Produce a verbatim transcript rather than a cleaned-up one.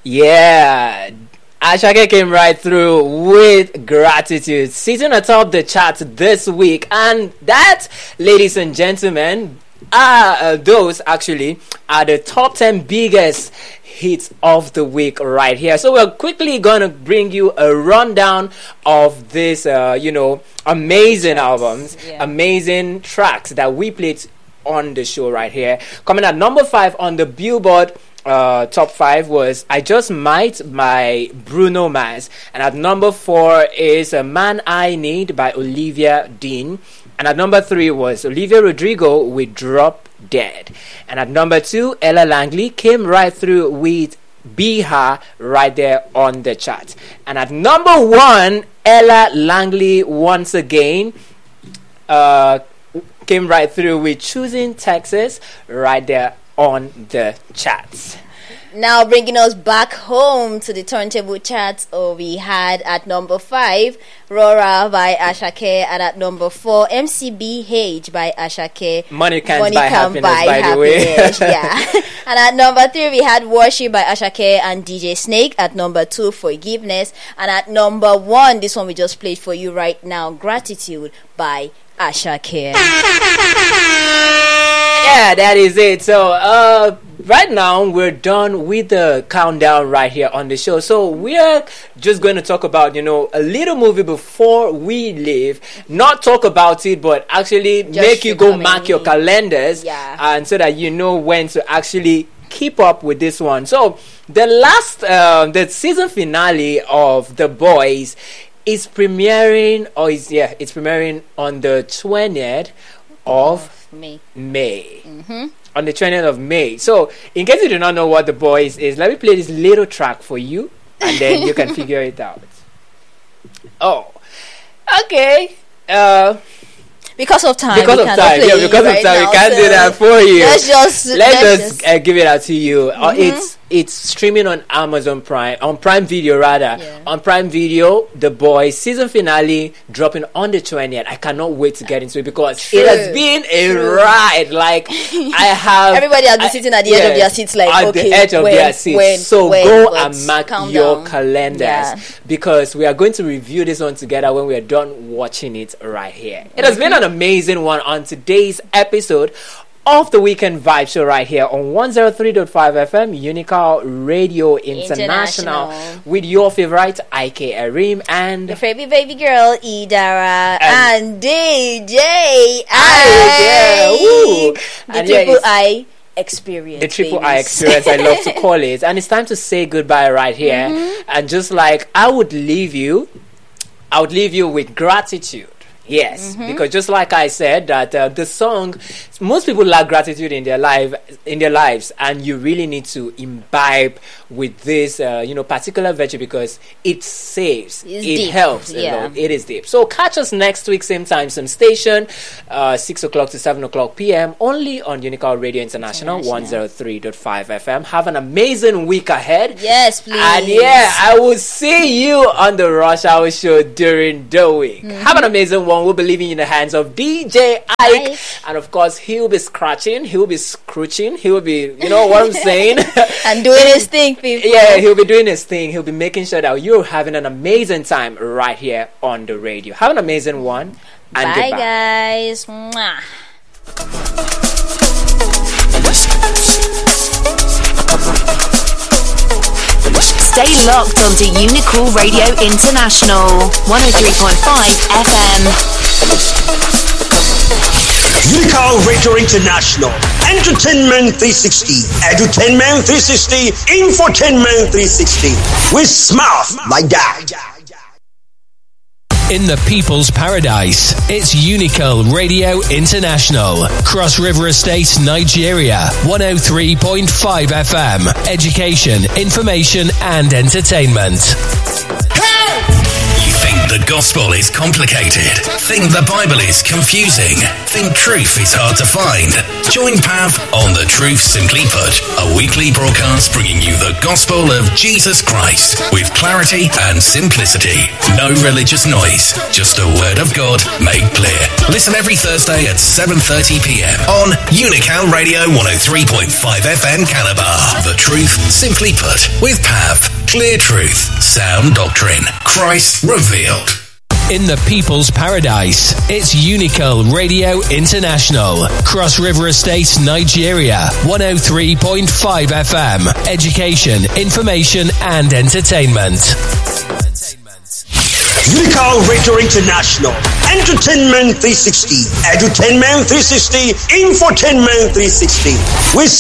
Yeah. Ashake came right through with Gratitude, sitting atop the charts this week. And that, ladies and gentlemen, are uh, those actually are the top ten biggest hits of the week right here. So we're quickly going to bring you a rundown of this, uh, you know, amazing albums, yeah. amazing tracks that we played on the show right here. Coming at number five on the Billboard uh, top five was I Just Might by Bruno Mars. And at number four is A Man I Need by Olivia Dean. And at number three was Olivia Rodrigo with Drop Dead. And at number two, Ella Langley came right through with Be Her right there on the chart. And at number one, Ella Langley once again uh, came right through with Choosing Texas right there on the charts. Now bringing us back home to the turntable charts, oh, we had at number five, Rora by Ashake, and at number four, M C B H by Ashake. Money Can't Money Buy can Happiness, buy by happiness, the way. Yeah. And at number three, we had Worship by Ashake and D J Snake. At number two, Forgiveness. And at number one, this one we just played for you right now, Gratitude by Ashake. Yeah, that is it. So, uh, right now we're done with the countdown right here on the show. So we're just going to talk about, you know, a little movie before we leave. Not talk about it, but actually just make you go mark your calendars, yeah. and so that you know when to actually keep up with this one. So the last, uh, the season finale of The Boys is premiering, or is yeah, it's premiering on the twentieth of May. May. Mm-hmm. On the twentieth of May. So, in case you do not know what The Boys is, let me play this little track for you, and then you can figure it out. Oh, okay. Uh, because of time, because of time, yeah, because right of time, now, we can't so do that for you. Let's just let's, let's just, just uh, give it out to you. Mm-hmm. Uh, it's it's streaming on Amazon Prime, on Prime Video rather. Yeah. On Prime Video, The Boys season finale dropping on the twentieth. I cannot wait to get into it because True. it has been a True. ride. Like I have everybody has been I, sitting at the yes, edge of their seats, like at okay, the edge of when, their seats. When, so when, go when, and mark your down. calendars Yeah. because we are going to review this one together when we are done watching it right here. It has been an amazing one on today's episode of the Weekend Vibe Show right here on one oh three point five F M Unical Radio International, International. With your favorite Ike Arim and your favorite baby girl Idara and, and D J I. I. The and triple yeah, I experience. The triple babies. I experience, I love to call it. And it's time to say goodbye right here. Mm-hmm. And just like I would leave you, I would leave you with gratitude. Yes, mm-hmm. because just like I said, that uh, the song, most people lack gratitude in their life, in their lives, and you really need to imbibe with this, uh, you know, particular virtue because it saves, it's it deep. helps. Yeah. A lot. It is deep. So catch us next week, same time, same station, uh, six o'clock to seven o'clock p m only on Unical Radio International, International. one oh three point five F M. Have an amazing week ahead. Yes, please. And yeah, I will see you on the Rush Hour Show during the week. Mm-hmm. Have an amazing one. We'll be leaving in the hands of D J Ike. Ike. And of course, he'll be scratching, he'll be scrooching, he'll be, you know what I'm saying? And doing his thing, people. Yeah, he'll be doing his thing. He'll be making sure that you're having an amazing time right here on the radio. Have an amazing one. And bye, goodbye. guys. Mwah. Stay locked onto Unicool Radio International, one oh three point five F M. Unicool Radio International, Entertainment three sixty, Edutainment three sixty, Infotainment three sixty. We smile like that. In the people's paradise, it's Unicool Radio International, Cross River Estate, Nigeria, one oh three point five F M. Education, information and entertainment. You think the gospel is complicated? Think the Bible is confusing? Think truth is hard to find? Join Pav on The Truth Simply Put, A weekly broadcast bringing you the gospel of Jesus Christ with clarity and simplicity. No religious noise, just a word of God made clear. Listen every Thursday at seven thirty p.m. on Unical Radio one oh three point five F M Calabar. The truth simply put with Pav. Clear truth, sound doctrine, Christ revealed. In the People's Paradise, it's Unical Radio International. Cross River Estates, Nigeria. one oh three point five F M. Education, information and entertainment. Unical Radio International. Entertainment three sixty. Edutainment three sixty. Infotainment three sixty. With